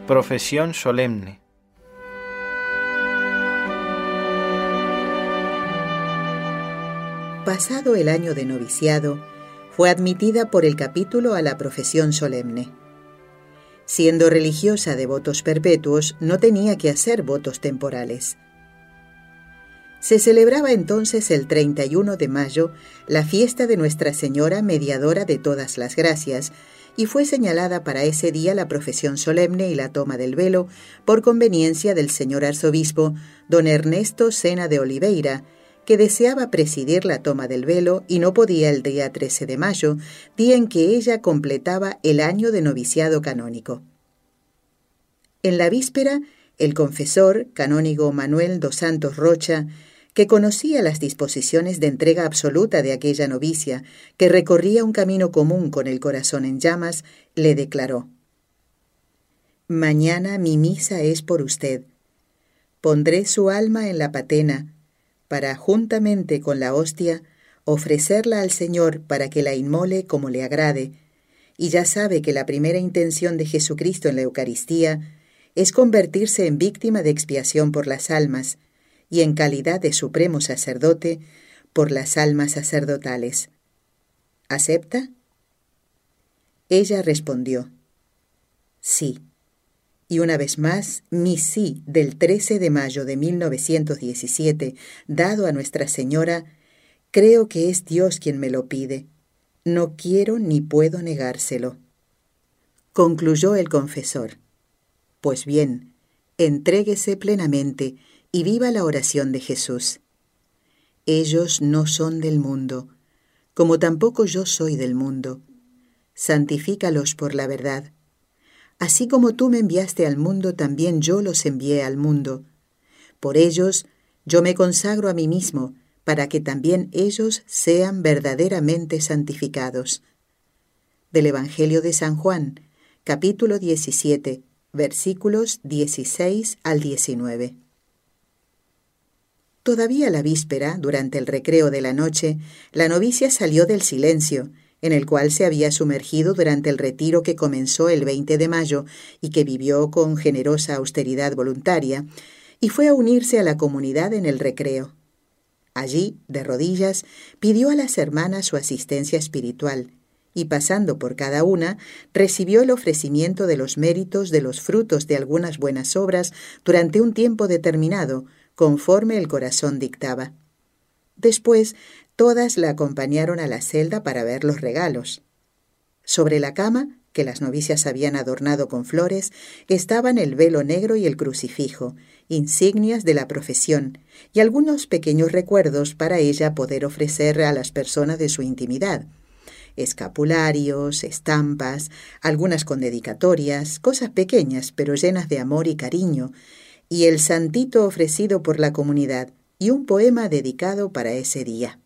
Profesión solemne. Pasado el año de noviciado, fue admitida por el capítulo a la profesión solemne. Siendo religiosa de votos perpetuos, no tenía que hacer votos temporales. Se celebraba entonces el 31 de mayo la fiesta de Nuestra Señora Mediadora de todas las Gracias, y fue señalada para ese día la profesión solemne y la toma del velo por conveniencia del señor arzobispo don Ernesto Sena de Oliveira, que deseaba presidir la toma del velo y no podía el día 13 de mayo, día en que ella completaba el año de noviciado canónico. En la víspera, el confesor, canónigo Manuel dos Santos Rocha, que conocía las disposiciones de entrega absoluta de aquella novicia, que recorría un camino común con el corazón en llamas, le declaró: «Mañana mi misa es por usted. Pondré su alma en la patena, para, juntamente con la hostia, ofrecerla al Señor para que la inmole como le agrade, y ya sabe que la primera intención de Jesucristo en la Eucaristía es convertirse en víctima de expiación por las almas, y en calidad de supremo sacerdote, por las almas sacerdotales. ¿Acepta?». Ella respondió: «Sí». Y una vez más, mi sí del 13 de mayo de 1917, dado a Nuestra Señora, creo que es Dios quien me lo pide. No quiero ni puedo negárselo. Concluyó el confesor: «Pues bien, entréguese plenamente y viva la oración de Jesús. Ellos no son del mundo, como tampoco yo soy del mundo. Santifícalos por la verdad. Así como tú me enviaste al mundo, también yo los envié al mundo. Por ellos yo me consagro a mí mismo, para que también ellos sean verdaderamente santificados». Del Evangelio de San Juan, capítulo 17, versículos 16 al 19. Todavía la víspera, durante el recreo de la noche, la novicia salió del silencio, en el cual se había sumergido durante el retiro que comenzó el 20 de mayo y que vivió con generosa austeridad voluntaria, y fue a unirse a la comunidad en el recreo. Allí, de rodillas, pidió a las hermanas su asistencia espiritual, y pasando por cada una, recibió el ofrecimiento de los méritos de los frutos de algunas buenas obras durante un tiempo determinado, conforme el corazón dictaba. Después, todas la acompañaron a la celda para ver los regalos. Sobre la cama, que las novicias habían adornado con flores, estaban el velo negro y el crucifijo, insignias de la profesión, y algunos pequeños recuerdos para ella poder ofrecer a las personas de su intimidad: escapularios, estampas, algunas con dedicatorias, cosas pequeñas pero llenas de amor y cariño, y el santito ofrecido por la comunidad, y un poema dedicado para ese día.